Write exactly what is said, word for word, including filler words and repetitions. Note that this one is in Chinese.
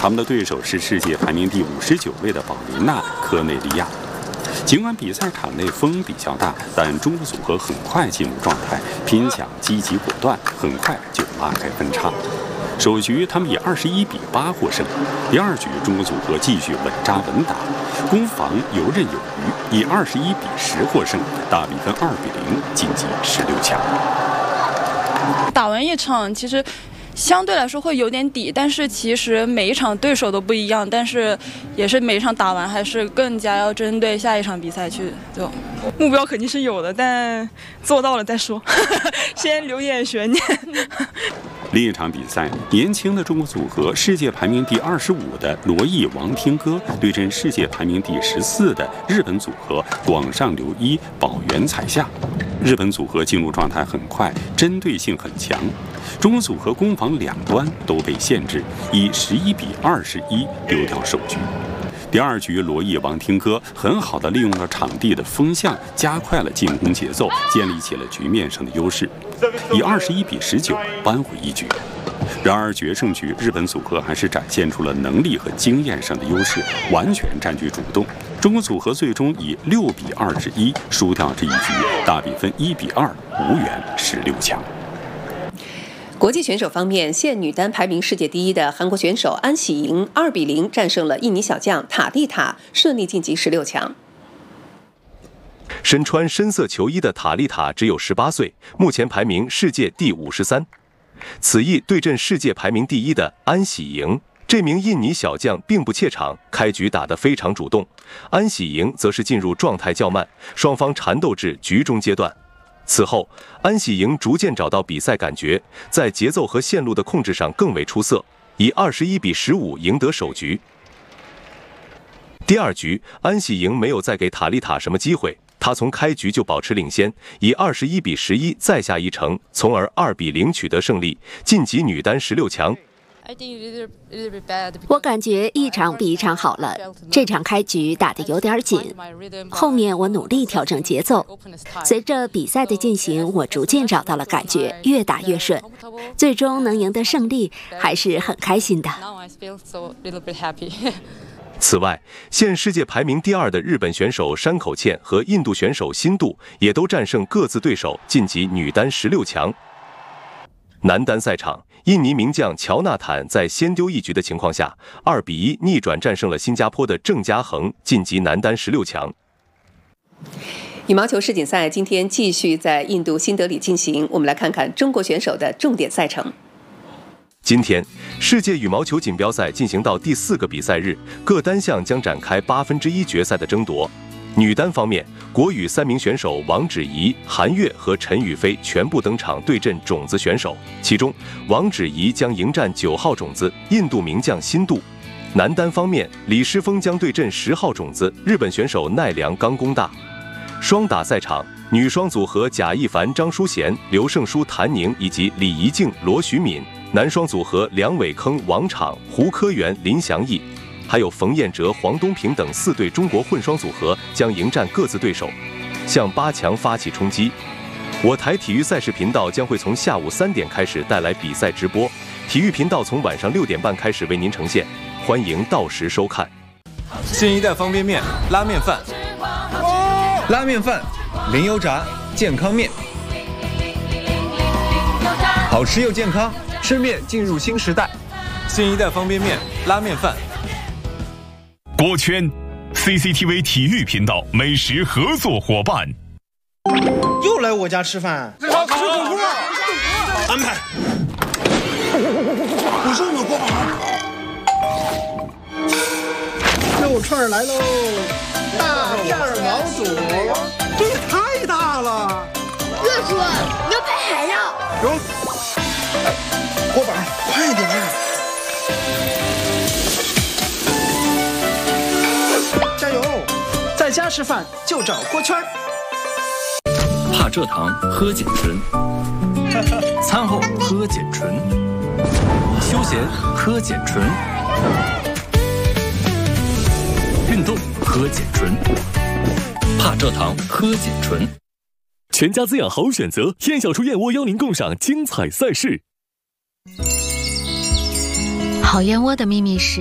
他们的对手是世界排名第五十九位的保琳娜·科内利亚。尽管比赛场内风比较大，但中国组合很快进入状态，拼抢积极果断，很快就拉开分差。首局他们以二十一比八获胜。第二局中国组合继续稳扎稳打，攻防游刃有余，以二十一比十获胜，大比分二比零晋级十六强。 打完一场，其实相对来说会有点底，但是其实每一场对手都不一样，但是也是每一场打完还是更加要针对下一场比赛去做。目标肯定是有的，但做到了再说，先留点悬念。 另一场比赛，年轻的中国组合世界排名第二十五的罗毅王听歌对阵世界排名第十四的日本组合广上流一保原彩夏。日本组合进入状态很快，针对性很强，中国组合攻防两端都被限制，以十一比二十一丢掉首局。第二局，罗毅王听歌很好地利用了场地的风向，加快了进攻节奏，建立起了局面上的优势，以二十一比十九扳回一局。然而决胜局，日本组合还是展现出了能力和经验上的优势，完全占据主动。中国组合最终以六比二十一输掉这一局，大比分一比二无缘十六强。 国际选手方面，现女单排名世界第一的韩国选手安喜莹二比零战胜了印尼小将塔蒂塔，顺利晋级十六强。 身穿深色球衣的塔利塔只有十八岁，目前排名世界第五十三。此役对阵世界排名第一的安喜莹，这名印尼小将并不怯场，开局打得非常主动。安喜莹则是进入状态较慢，双方缠斗至局中阶段。此后，安喜莹逐渐找到比赛感觉，在节奏和线路的控制上更为出色，以二十一比十五赢得首局。第二局，安喜莹没有再给塔利塔什么机会，她从开局就保持领先，以二十一比十一再下一城，从而二比零取得胜利，晋级女单十六强。 我感觉一场比一场好了，这场开局打得有点紧，后面我努力调整节奏，随着比赛的进行，我逐渐找到了感觉，越打越顺，最终能赢得胜利，还是很开心的。 此外，现世界排名第二的日本选手山口茜和印度选手辛杜也都战胜各自对手，晋级女单十六强。男单赛场，印尼名将乔纳坦在先丢一局的情况下，二比一逆转战胜了新加坡的郑家恒，晋级男单十六强。 羽毛球世锦赛今天继续在印度新德里进行，我们来看看中国选手的重点赛程。 今天，世界羽毛球锦标赛进行到第四个比赛日，各单项将展开八分之一决赛的争夺。女单方面，国羽三名选手王芷怡、韩悦和陈雨菲全部登场对阵种子选手，其中王芷怡将迎战九号种子印度名将辛杜。男单方面，李诗峰将对阵十号种子日本选手奈良冈功大。双打赛场，女双组合贾一凡、张淑贤、刘胜书、谭宁以及李怡静、罗徐敏；男双组合梁伟铿、王昶、胡科元、林祥义。还有冯彦哲、黄东萍等四对中国混双组合将迎战各自对手，向八强发起冲击。我台体育赛事频道将会从下午三点开始带来比赛直播，体育频道从晚上六点半开始为您呈现，欢迎到时收看。 新一代方便面、拉面饭、拉面饭、零油炸健康面，好吃又健康，吃面进入新时代。新一代方便面、拉面饭。 锅圈 C C T V 体育频道美食合作伙伴。 又来我家吃饭，吃火锅，安排。我说我锅巴，肉串来喽，大片毛肚，这也太大了。 热叔，牛排还要。 有。锅巴，快点。加油！在家吃饭就找锅圈。 怕蔗糖喝碱醇，餐后喝碱醇，休闲喝碱醇，运动喝碱醇，怕蔗糖喝碱醇。 全家滋养好选择，燕小厨燕窝邀您共赏精彩赛事。 好燕窝的秘密是